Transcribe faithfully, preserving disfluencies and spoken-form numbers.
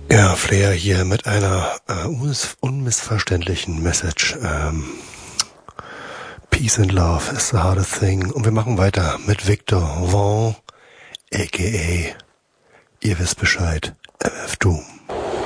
Ja, Flair hier mit einer äh, unmiss unmissverständlichen Message. Ähm, Peace and Love is the hardest thing. Und wir machen weiter mit Victor Vaughn, aka, ihr wisst Bescheid, M F Doom.